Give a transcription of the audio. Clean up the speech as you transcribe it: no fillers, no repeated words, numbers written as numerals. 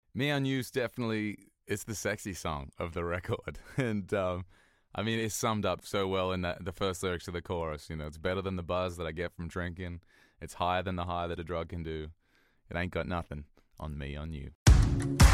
Me on You's definitely it's the sexy song of the record, and I mean it's summed up so well in the first lyrics of the chorus. You know, it's better than the buzz that I get from drinking. It's higher than the high that a drug can do. It ain't got nothing on me on you.